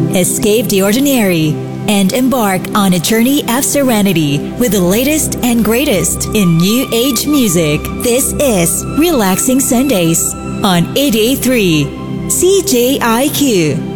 escape the ordinary, and embark on a journey of serenity with the latest and greatest in New Age music. This is Relaxing Sundays on 883 CJIQ.